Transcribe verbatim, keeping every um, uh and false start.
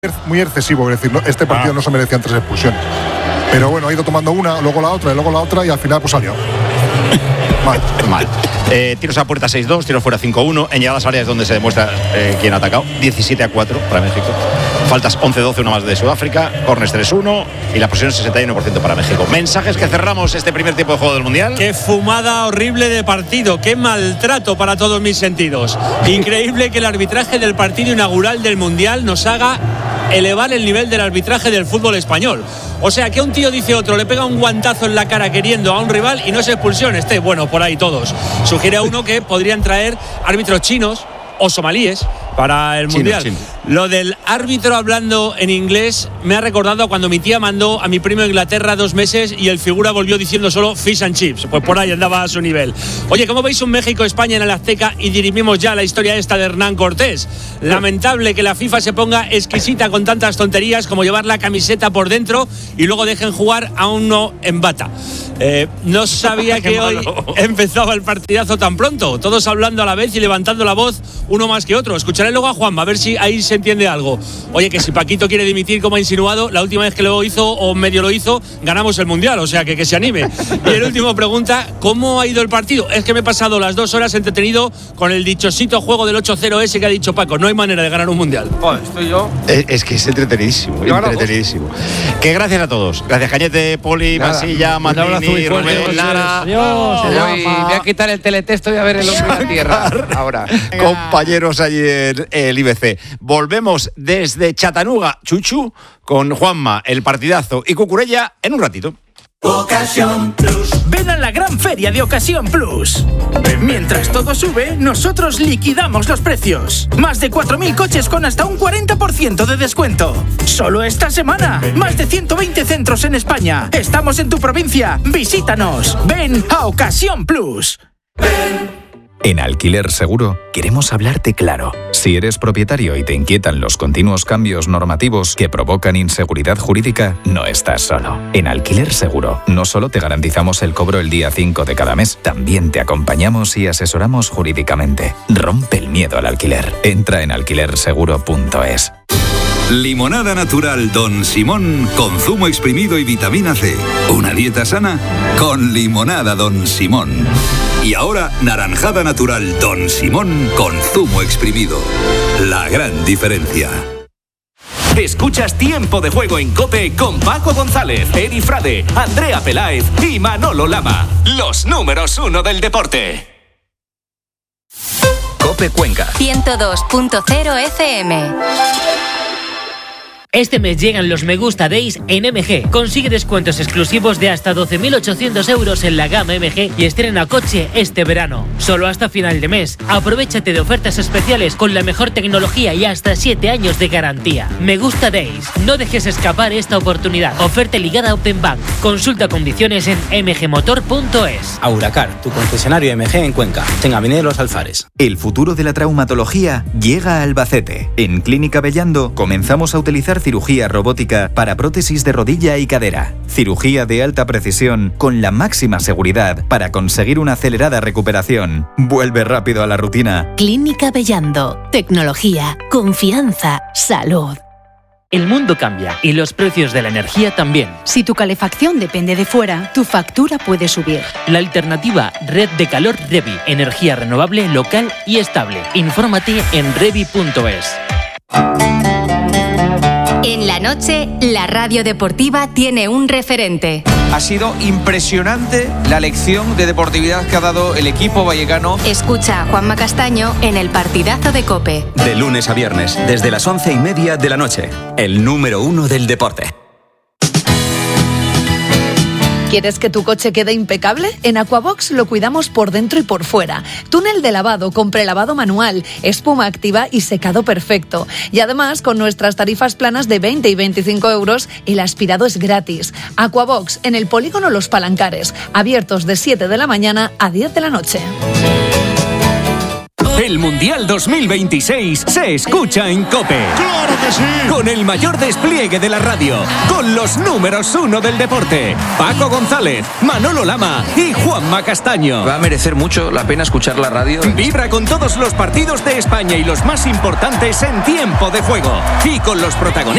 muy excesivo, es decir, no, este partido ah. no se merecían tres expulsiones. Pero bueno, ha ido tomando una, luego la otra, y luego la otra, y al final pues salió. Mal. Mal. Eh, tiros a puerta seis dos, tiros fuera cinco uno. En llegadas áreas donde se demuestra eh, quién ha atacado. diecisiete a cuatro para México. Faltas once doce, una más de Sudáfrica. Corners tres uno. Y la posición sesenta y uno por ciento para México. Mensajes que cerramos este primer tiempo de juego del Mundial. Qué fumada horrible de partido. Qué maltrato para todos mis sentidos. Increíble que el arbitraje del partido inaugural del Mundial nos haga elevar el nivel del arbitraje del fútbol español. O sea, que un tío dice otro, le pega un guantazo en la cara queriendo a un rival y no es expulsión. Este, bueno, por ahí todos. Sugiere a uno que podrían traer árbitros chinos o somalíes para el Mundial. Chino, chino. Lo del árbitro hablando en inglés me ha recordado cuando mi tía mandó a mi primo a Inglaterra dos meses y el figura volvió diciendo solo fish and chips. Pues por ahí andaba a su nivel. Oye, ¿cómo veis un México-España en el Azteca? Y dirimimos ya la historia esta de Hernán Cortés. Lamentable que la FIFA se ponga exquisita con tantas tonterías como llevar la camiseta por dentro y luego dejen jugar a uno en bata. Eh, no sabía que hoy empezaba el partidazo tan pronto. Todos hablando a la vez y levantando la voz, uno más que otro. Escucharé luego a Juanma, a ver si ahí se entiende algo. Oye, que si Paquito quiere dimitir, como ha insinuado, la última vez que lo hizo, o medio lo hizo, ganamos el Mundial, o sea, que, que se anime. Y el último pregunta, ¿cómo ha ido el partido? Es que me he pasado las dos horas entretenido con el dichosito juego del ocho cero ese que ha dicho Paco. No hay manera de ganar un Mundial. Oh, estoy yo. Es, es que es entretenidísimo, entretenidísimo. Que gracias a todos. Gracias, Cañete, Poli, Nada. Masilla, Martini, Rubén, Lara. Adiós. Voy, voy a quitar el teletexto y a ver el hombre en la tierra. Ahora. Compañeros allí en el I B C. Volvemos desde Chattanooga, Chuchu, con Juanma, el partidazo y Cucurella en un ratito. Ocasión Plus. Ven a la gran feria de Ocasión Plus. Mientras todo sube, nosotros liquidamos los precios. Más de cuatro mil coches con hasta un cuarenta por ciento de descuento. Solo esta semana. Más de ciento veinte centros en España. Estamos en tu provincia. Visítanos. Ven a Ocasión Plus. Ven. En Alquiler Seguro queremos hablarte claro. Si eres propietario y te inquietan los continuos cambios normativos que provocan inseguridad jurídica, no estás solo. En Alquiler Seguro no solo te garantizamos el cobro el día cinco de cada mes, también te acompañamos y asesoramos jurídicamente. Rompe el miedo al alquiler. Entra en alquiler seguro punto es. Limonada natural Don Simón con zumo exprimido y vitamina C. Una dieta sana con limonada Don Simón. Y ahora naranjada natural Don Simón con zumo exprimido. La gran diferencia. Escuchas Tiempo de Juego en COPE con Paco González, Edi Frade, Andrea Peláez y Manolo Lama. Los números uno del deporte. COPE Cuenca ciento dos punto cero F M. Este mes llegan los Me Gusta Days en M G. Consigue descuentos exclusivos de hasta doce mil ochocientos euros en la gama M G y estrena coche este verano. Solo hasta final de mes. Aprovechate de ofertas especiales con la mejor tecnología y hasta siete años de garantía. Me Gusta Days. No dejes escapar esta oportunidad. Oferta ligada a Open Bank. Consulta condiciones en m g motor punto es. Auracar, tu concesionario M G en Cuenca. En Avenida Los Alfares. El futuro de la traumatología llega a Albacete. En Clínica Bellando comenzamos a utilizar cirugía robótica para prótesis de rodilla y cadera. Cirugía de alta precisión con la máxima seguridad para conseguir una acelerada recuperación. Vuelve rápido a la rutina. Clínica Bellando. Tecnología, confianza, salud. El mundo cambia y los precios de la energía también. Si tu calefacción depende de fuera, tu factura puede subir. La alternativa Red de Calor Revi. Energía renovable, local y estable. Infórmate en revi punto es. En la noche, la radio deportiva tiene un referente. Ha sido impresionante la lección de deportividad que ha dado el equipo vallecano. Escucha a Juanma Castaño en el partidazo de COPE. De lunes a viernes, desde las once y media de la noche. El número uno del deporte. ¿Quieres que tu coche quede impecable? En Aquabox lo cuidamos por dentro y por fuera. Túnel de lavado con prelavado manual, espuma activa y secado perfecto. Y además, con nuestras tarifas planas de veinte y veinticinco euros, el aspirado es gratis. Aquabox, en el polígono Los Palancares, abiertos de siete de la mañana a diez de la noche. El Mundial dos mil veintiséis se escucha en COPE. ¡Claro que sí! Con el mayor despliegue de la radio, con los números uno del deporte, Paco González, Manolo Lama y Juanma Castaño. Va a merecer mucho la pena escuchar la radio. Vibra con todos los partidos de España y los más importantes en Tiempo de Juego. Y con los protagonistas